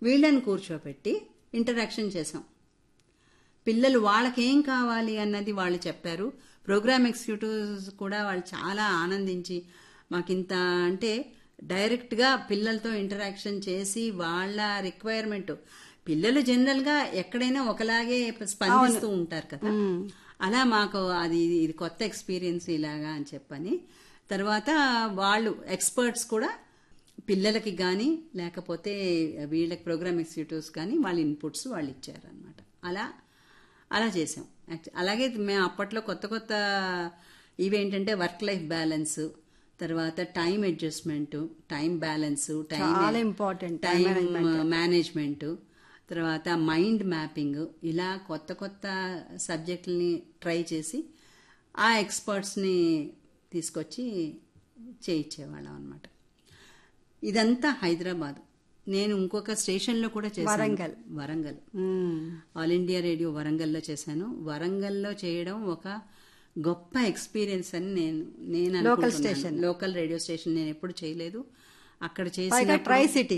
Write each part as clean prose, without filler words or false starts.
వీళ్ళని కూర్చోపెట్టి ఇంటరాక్షన్ చేసాం. పిల్లలు వాళ్ళకేం కావాలి అన్నది వాళ్ళు చెప్పారు. ప్రోగ్రామ్ ఎగ్జిక్యూటివ్స్ కూడా వాళ్ళు చాలా ఆనందించి మాకింత అంటే డైరెక్ట్గా పిల్లలతో ఇంటరాక్షన్ చేసి వాళ్ళ రిక్వైర్మెంట్, పిల్లలు జనరల్గా ఎక్కడైనా ఒకలాగే స్పందిస్తూ ఉంటారు కదా, అలా మాకు ఇది కొత్త ఎక్స్పీరియన్స్ ఇలాగా అని చెప్పని తర్వాత వాళ్ళు ఎక్స్పర్ట్స్ కూడా పిల్లలకి కానీ లేకపోతే వీళ్ళకి ప్రోగ్రామ్ ఎగ్జిక్యూటివ్స్ కానీ వాళ్ళ ఇన్పుట్స్ వాళ్ళు ఇచ్చారనమాట. అలా చేసాం. అలాగే మేము అప్పట్లో కొత్త ఇవేంటంటే వర్క్ లైఫ్ బ్యాలెన్స్, తర్వాత టైం అడ్జస్ట్మెంట్, టైం బ్యాలెన్స్, చాలా ఇంపార్టెంట్, టైం మేనేజ్మెంట్, తర్వాత మైండ్ మ్యాపింగ్, ఇలా కొత్త సబ్జెక్టుల్ని ట్రై చేసి ఆ ఎక్స్పర్ట్స్ని తీసుకొచ్చి చేయించేవాళ్ళం అనమాట. ఇదంతా హైదరాబాద్. నేను ఇంకొక స్టేషన్లో కూడా చేశాను, వరంగల్. ఆల్ ఇండియా రేడియో వరంగల్లో చేశాను. వరంగల్లో చేయడం ఒక గొప్ప ఎక్స్పీరియన్స్ అని నేను అనుకుంటున్నాను. లోకల్ రేడియో స్టేషన్ నేను ఎప్పుడు చేయలేదు. అక్కడ చేసిన ట్రై సిటీ,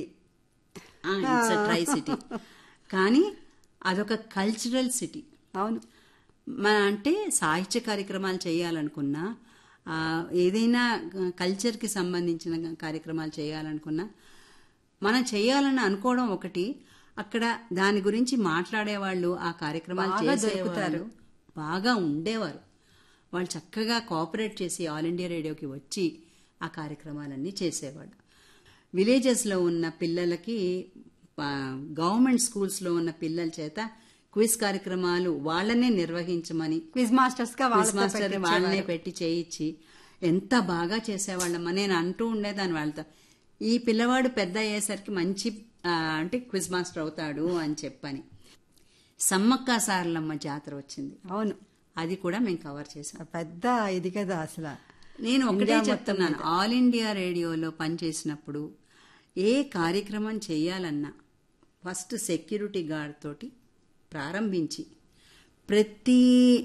ట్రై సిటీ, కానీ అదొక కల్చరల్ సిటీ. అవును, అంటే సాహిత్య కార్యక్రమాలు చేయాలనుకున్నా, ఏదైనా కల్చర్కి సంబంధించిన కార్యక్రమాలు చేయాలనుకున్నా మనం చేయాలని అనుకోవడం ఒకటి, అక్కడ దాని గురించి మాట్లాడేవాళ్ళు, ఆ కార్యక్రమాలు చేసేవారు బాగా ఉండేవారు. వాళ్ళు చక్కగా కోఆపరేట్ చేసి ఆల్ ఇండియా రేడియోకి వచ్చి ఆ కార్యక్రమాలన్నీ చేసేవాళ్ళు. విలేజెస్లో ఉన్న పిల్లలకి గవర్నమెంట్ స్కూల్స్లో ఉన్న పిల్లల చేత క్విజ్ కార్యక్రమాలు వాళ్ళనే నిర్వహించమని క్విజ్ మాస్టర్ వాళ్ళనే పెట్టి చేయించి ఎంత బాగా చేసేవాళ్ళమ్మా. నేను అంటూ ఉండేదాన్ని వాళ్ళతో, ఈ పిల్లవాడు పెద్ద అయ్యేసరికి మంచి అంటే క్విజ్ మాస్టర్ అవుతాడు అని చెప్పని. సమ్మక్క సారలమ్మ జాతర వచ్చింది. అవును, అది కూడా మేము కవర్ చేసాం. పెద్ద ఇది కదా. అసలు నేను ఒకటే చెప్తున్నాను, ఆల్ ఇండియా రేడియోలో పనిచేసినప్పుడు ఏ కార్యక్రమం చేయాలన్నా ఫస్ట్ సెక్యూరిటీ గార్డ్ తోటి ప్రారంభించి ప్రతి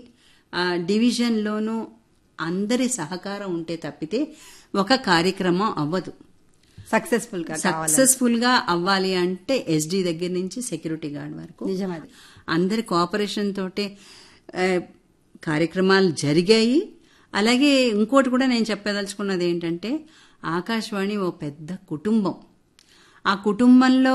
డివిజన్లోనూ అందరి సహకారం ఉంటే తప్పితే ఒక కార్యక్రమం అవ్వదు. సక్సెస్ఫుల్ గా అవ్వాలి అంటే ఎస్డి దగ్గర నుంచి సెక్యూరిటీ గార్డ్ వరకు నిజమది అందరి కోఆపరేషన్ తోటే కార్యక్రమాలు జరిగాయి. అలాగే ఇంకోటి కూడా నేను చెప్పదలుచుకున్నది ఏంటంటే, ఆకాశవాణి ఓ పెద్ద కుటుంబం. ఆ కుటుంబంలో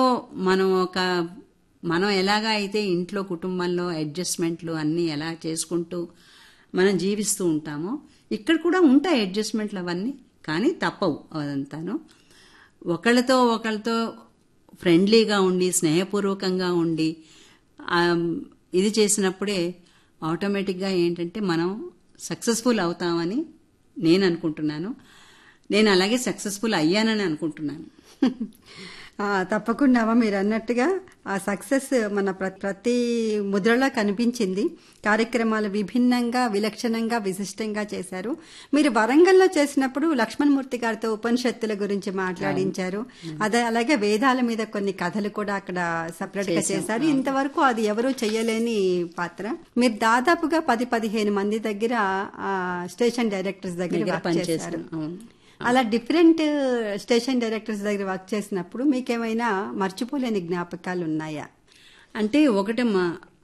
మనం ఎలాగా అయితే ఇంట్లో కుటుంబంలో అడ్జస్ట్మెంట్లు అన్నీ ఎలా చేసుకుంటూ మనం జీవిస్తూ ఉంటామో, ఇక్కడ కూడా ఉంటాయి అడ్జస్ట్మెంట్లు అవన్నీ, కానీ తప్పవు అదంతాను. ఒకళ్ళతో ఫ్రెండ్లీగా ఉండి స్నేహపూర్వకంగా ఉండి ఇది చేసినప్పుడే ఆటోమేటిక్గా ఏంటంటే మనం సక్సెస్ఫుల్ అవుతామని నేను అనుకుంటున్నాను. నేను అలాగే సక్సెస్ఫుల్ అయ్యానని అనుకుంటున్నాను. తప్పకుండా మీరు అన్నట్టుగా ఆ సక్సెస్ మన ప్రతి ముద్రలో కనిపించింది. కార్యక్రమాలు విభిన్నంగా, విలక్షణంగా, విశిష్టంగా చేశారు. మీరు వరంగల్లో చేసినప్పుడు లక్ష్మణమూర్తి గారితో ఉపనిషత్తుల గురించి మాట్లాడించారు. అలాగే వేదాల మీద కొన్ని కథలు కూడా అక్కడ సపరేట్ గా చేశారు. ఇంతవరకు అది ఎవరూ చెయ్యలేని పాత్ర. మీరు దాదాపుగా 10-15 మంది దగ్గర స్టేషన్ డైరెక్టర్స్ దగ్గర వర్క్ చేశారు. అలా డిఫరెంట్ స్టేషన్ డైరెక్టర్స్ దగ్గర వర్క్ చేసినప్పుడు మీకేమైనా మర్చిపోలేని జ్ఞాపకాలు ఉన్నాయా? అంటే ఒకటమ్మా,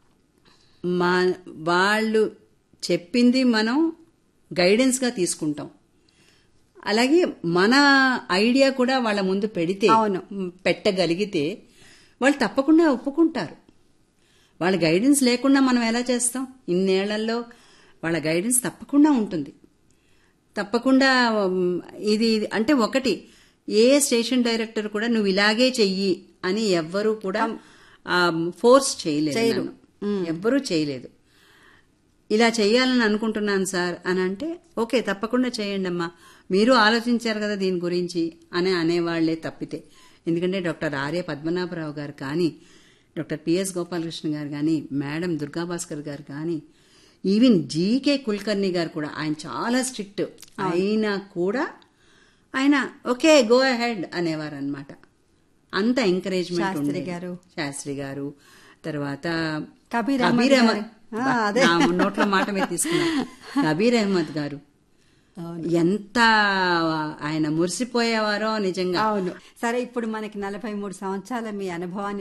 వాళ్ళు చెప్పింది మనం గైడెన్స్గా తీసుకుంటాం. అలాగే మన ఐడియా కూడా వాళ్ళ ముందు పెట్టగలిగితే వాళ్ళు తప్పకుండా ఒప్పుకుంటారు. వాళ్ళ గైడెన్స్ లేకుండా మనం ఎలా చేస్తాం? ఇన్నేళ్లలో వాళ్ళ గైడెన్స్ తప్పకుండా ఉంటుంది. తప్పకుండా ఇది అంటే ఒకటి, ఏ స్టేషన్ డైరెక్టర్ కూడా నువ్వు ఇలాగే చెయ్యి అని ఎవ్వరూ కూడా ఫోర్స్ చేయలేదు, ఎవ్వరూ చేయలేదు. ఇలా చెయ్యాలని అనుకుంటున్నాను సార్ అని అంటే ఓకే తప్పకుండా చేయండి అమ్మా, మీరు ఆలోచించారు కదా దీని గురించి అని అనేవాళ్లే తప్పితే. ఎందుకంటే డాక్టర్ ఆర్య పద్మనాభరావు గారు కానీ, డాక్టర్ పిఎస్ గోపాలకృష్ణ గారు కానీ, మేడం దుర్గాభాస్కర్ గారు కానీ, ఈవెన్ జీకే కుల్కర్ణి గారు కూడా, ఆయన చాలా స్ట్రిక్ట్ అయినా కూడా ఆయన ఓకే గో అహెడ్ అనేవారు అనమాట. అంత ఎంకరేజ్మెంట్ ఉండేది. శాస్త్రి గారు, తర్వాత కబీర్ అహ్మద్, నోట్ల మాట మీద తీసుకున్నా, కబీర్ అహ్మద్ గారు ఎంత ఆయన మురిసిపోయేవారో నిజంగా. అవును. సరే, ఇప్పుడు మనకి 43 సంవత్సరాల మీ అనుభవాన్ని